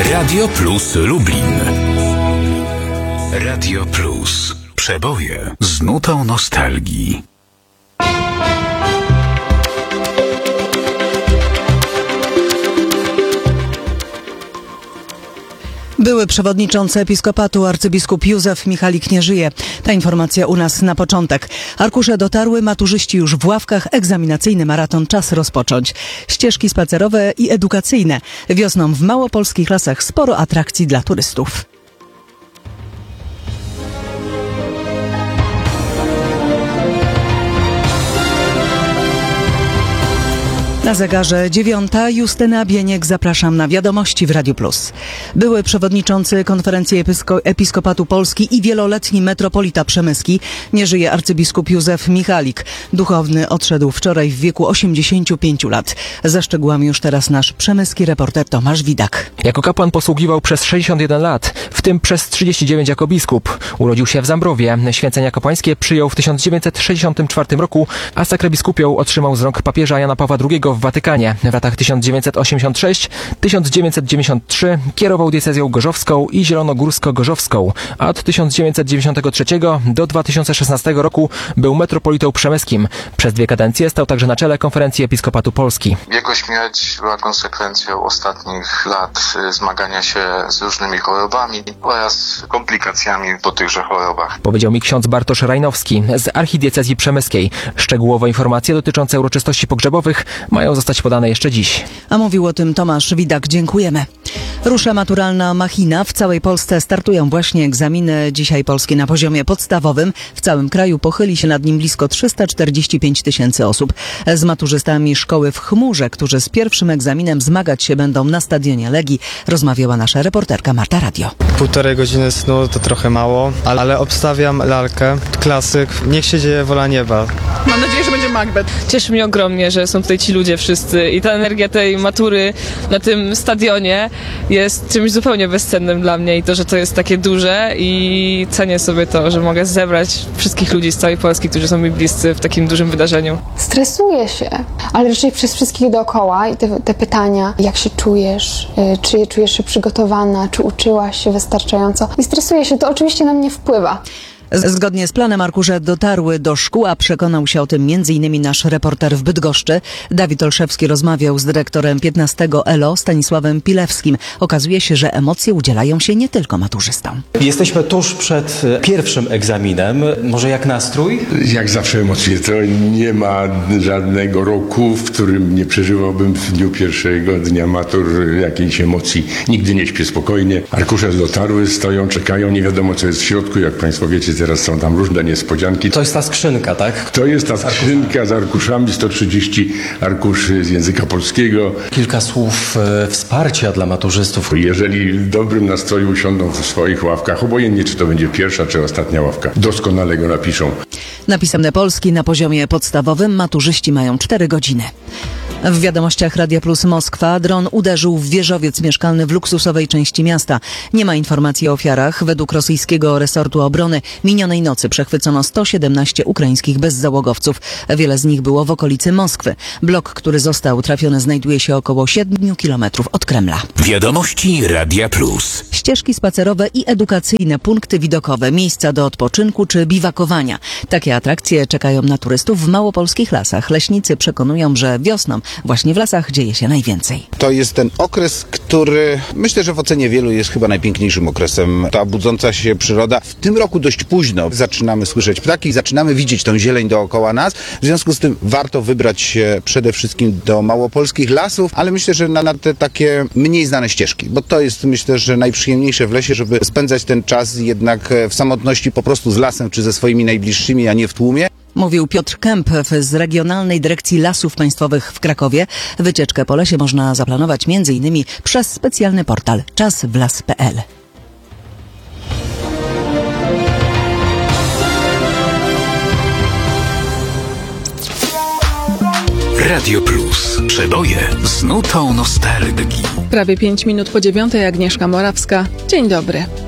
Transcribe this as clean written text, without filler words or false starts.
Radio Plus Lublin. Radio Plus. Przeboje z nutą nostalgii. Były przewodniczący Episkopatu arcybiskup Józef Michalik nie żyje. Ta informacja u nas na początek. Arkusze dotarły, maturzyści już w ławkach, egzaminacyjny maraton czas rozpocząć. Ścieżki spacerowe i edukacyjne. Wiosną w małopolskich lasach sporo atrakcji dla turystów. Na zegarze 9. Justyna Bieniek, zapraszam na wiadomości w Radiu Plus. Były przewodniczący Konferencji Episkopatu Polski i wieloletni metropolita przemyski nie żyje arcybiskup Józef Michalik. Duchowny odszedł wczoraj w wieku 85 lat. Ze szczegółami już teraz nasz przemyski reporter Tomasz Widak. Jako kapłan posługiwał przez 61 lat, w tym przez 39 jako biskup. Urodził się w Zambrowie. Święcenia kapłańskie przyjął w 1964 roku, a sakrę biskupią otrzymał z rąk papieża Jana Pawła II w Watykanie. W latach 1986-1993 kierował diecezją gorzowską i zielonogórsko-gorzowską, a od 1993 do 2016 roku był metropolitą przemyskim. Przez 2 kadencje stał także na czele Konferencji Episkopatu Polski. Jego śmierć była konsekwencją ostatnich lat zmagania się z różnymi chorobami oraz komplikacjami po tychże chorobach. Powiedział mi ksiądz Bartosz Rajnowski z archidiecezji przemyskiej. Szczegółowe informacje dotyczące uroczystości pogrzebowych mają zostać podane jeszcze dziś. A mówił o tym Tomasz Widak. Dziękujemy. Rusza maturalna machina. W całej Polsce startują właśnie egzaminy dzisiaj polskie na poziomie podstawowym. W całym kraju pochyli się nad nim blisko 345 tysięcy osób. Z maturzystami szkoły w Chmurze, którzy z pierwszym egzaminem zmagać się będą na stadionie Legii, rozmawiała nasza reporterka Marta Radio. 1,5 godziny snu to trochę mało, ale obstawiam lalkę, klasyk, niech się dzieje wola nieba. Mam nadzieję, że będzie Macbeth. Cieszy mnie ogromnie, że są tutaj ci ludzie wszyscy i ta energia tej matury na tym stadionie jest czymś zupełnie bezcennym dla mnie i to, że to jest takie duże i cenię sobie to, że mogę zebrać wszystkich ludzi z całej Polski, którzy są mi bliscy w takim dużym wydarzeniu. Stresuję się, ale raczej przez wszystkich dookoła i te pytania, jak się czujesz, czy czujesz się przygotowana, czy uczyłaś się wystarczająco i stresuję się, to oczywiście na mnie wpływa. Zgodnie z planem arkusze dotarły do szkół, a przekonał się o tym m.in. nasz reporter w Bydgoszczy. Dawid Olszewski rozmawiał z dyrektorem 15 ELO Stanisławem Pilewskim. Okazuje się, że emocje udzielają się nie tylko maturzystom. Jesteśmy tuż przed pierwszym egzaminem. Może jak nastrój? Jak zawsze emocje. To nie ma żadnego roku, w którym nie przeżywałbym w dniu pierwszego dnia matur jakiejś emocji. Nigdy nie śpię spokojnie. Arkusze dotarły, stoją, czekają. Nie wiadomo, co jest w środku. Jak państwo wiecie, teraz są tam różne niespodzianki. To jest ta skrzynka, tak? To jest ta skrzynka z arkuszami, 130 arkuszy z języka polskiego. Kilka słów wsparcia dla maturzystów. Jeżeli w dobrym nastroju usiądą w swoich ławkach, obojętnie czy to będzie pierwsza czy ostatnia ławka, doskonale go napiszą. Na pisemne Polski na poziomie podstawowym maturzyści mają 4 godziny. W wiadomościach Radia Plus Moskwa dron uderzył w wieżowiec mieszkalny w luksusowej części miasta. Nie ma informacji o ofiarach. Według rosyjskiego resortu obrony minionej nocy przechwycono 117 ukraińskich bezzałogowców. Wiele z nich było w okolicy Moskwy. Blok, który został trafiony, znajduje się około 7 kilometrów od Kremla. Wiadomości Radia Plus. Ścieżki spacerowe i edukacyjne, punkty widokowe, miejsca do odpoczynku czy biwakowania. Takie atrakcje czekają na turystów w małopolskich lasach. Leśnicy przekonują, że wiosną właśnie w lasach dzieje się najwięcej. To jest ten okres, który myślę, że w ocenie wielu jest chyba najpiękniejszym okresem. Ta budząca się przyroda. W tym roku dość późno zaczynamy słyszeć ptaki, zaczynamy widzieć tą zieleń dookoła nas. W związku z tym warto wybrać się przede wszystkim do małopolskich lasów, ale myślę, że na te takie mniej znane ścieżki, bo to jest myślę, że najprzyjemniejsze w lesie, żeby spędzać ten czas jednak w samotności po prostu z lasem czy ze swoimi najbliższymi, a nie w tłumie. Mówił Piotr Kęp z Regionalnej Dyrekcji Lasów Państwowych w Krakowie. Wycieczkę po lesie można zaplanować m.in. przez specjalny portal czaswlas.pl. Radio Plus. Przeboje z nutą nostalgii. Prawie 5 minut po 9:00, Agnieszka Morawska. Dzień dobry.